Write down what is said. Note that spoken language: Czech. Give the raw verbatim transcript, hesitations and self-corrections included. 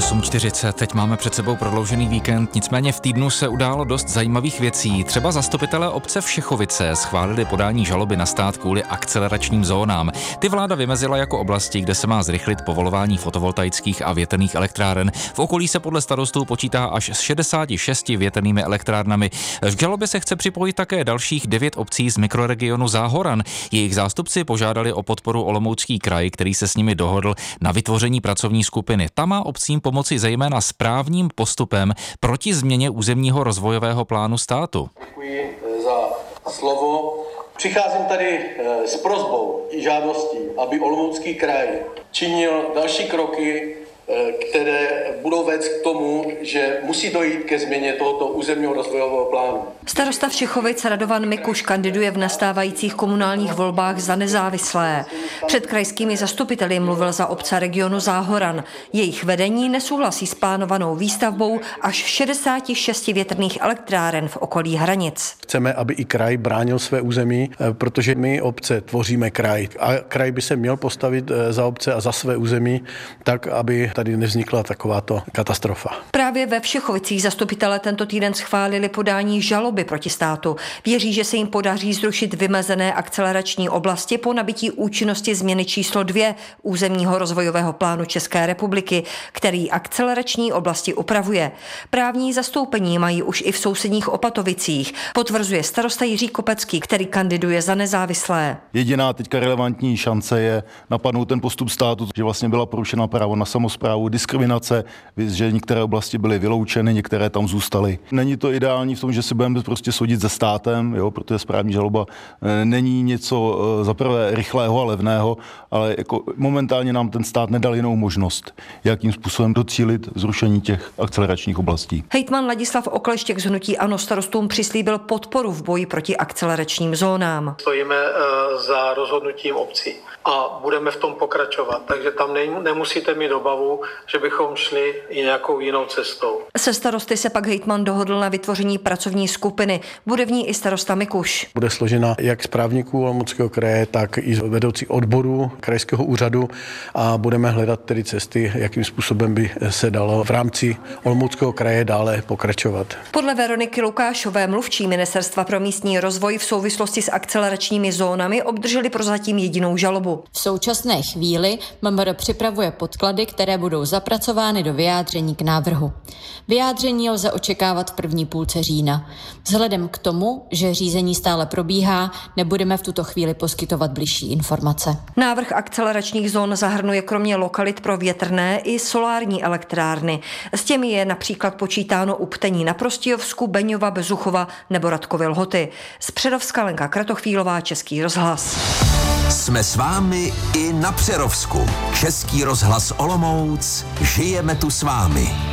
osm čtyřicet, teď máme před sebou prodloužený víkend, nicméně v týdnu se událo dost zajímavých věcí. Třeba zastupitelé obce Všechovice schválili podání žaloby na stát kvůli akceleračním zónám. Ty vláda vymezila jako oblasti, kde se má zrychlit povolování fotovoltaických a větrných elektráren. V okolí se podle starostů počítá až s šedesáti šesti větrnými elektrárnami. V žalobě se chce připojit také dalších devět obcí z mikroregionu Záhoran. Jejich zástupci požádali o podporu Olomoucký kraj, který se s nimi dohodl na vytvoření pracovní skupiny. Ta má obcím pomoci zejména správním postupem proti změně územního rozvojového plánu státu. Děkuji za slovo. Přicházím tady s prosbou i žádostí, aby Olomoucký kraj činil další kroky, které budou vést k tomu, že musí dojít ke změně tohoto územního rozvojového plánu. Starosta Všechovic Radovan Mikuš kandiduje v nastávajících komunálních volbách za nezávislé. Před krajskými zastupiteli mluvil za obce regionu Záhoran. Jejich vedení nesouhlasí s plánovanou výstavbou až šedesáti šesti větrných elektráren v okolí hranic. Chceme, aby i kraj bránil své území, protože my obce tvoříme kraj. A kraj by se měl postavit za obce a za své území tak, aby tady nevznikla takováto katastrofa. Právě ve Všechovicích zastupitelé tento týden schválili podání žaloby proti státu. Věří, že se jim podaří zrušit vymezené akcelerační oblasti po nabití účinnosti změny číslo dvě územního rozvojového plánu České republiky, který akcelerační oblasti upravuje. Právní zastoupení mají už i v sousedních Opatovicích, potvrzuje starosta Jiří Kopecký, který kandiduje za nezávislé. Jediná teďka relevantní šance je napadnout ten postup státu, že vlastně byla porušena právo na samosprávu, diskriminace, že některé oblasti byly vyloučeny, některé tam zůstaly. Není to ideální v tom, že si budeme prostě soudit se státem, jo, protože správní žaloba není něco za prvé rychlého a levného, ale jako momentálně nám ten stát nedal jinou možnost, jakým způsobem docílit zrušení těch akceleračních oblastí. Hejtman Ladislav Okleštěk z hnutí ANO starostům přislíbil podporu v boji proti akceleračním zónám. Stojíme za rozhodnutím obcí a budeme v tom pokračovat, takže tam nemusíte mít obavu, že bychom šli i nějakou jinou cestou. Se starosty se pak hejtman dohodl na vytvoření pracovní skupiny. Bude v ní i starosta Mikuš. Bude složena jak z právníků Olomouckého kraje, tak i vedoucí odboru krajského úřadu a budeme hledat tedy cesty, jakým způsobem by se dalo v rámci Olomouckého kraje dále pokračovat. Podle Veroniky Lukášové, mluvčí Ministerstva pro místní rozvoj, v souvislosti s akceleračními zónami obdrželi prozatím jedinou žalobu. V současné chvíli M M R připravuje podklady, které budou zapracovány do vyjádření k návrhu. Vyjádření lze očekávat v první půlce října. Vzhledem k tomu, že řízení stále probíhá, nebudeme v tuto chvíli poskytovat bližší informace. Návrh akceleračních zón zahrnuje kromě lokalit pro větrné i solární elektrárny. S těmi je například počítáno u Ptení na Prostějovsku, Beňova, Bezuchova nebo Radkovy Lhoty. Z Přerovska Lenka Kratochvílová, Český rozhlas. Jsme s vámi i na Přerovsku. Český rozhlas Olomouc. Žijeme tu s vámi.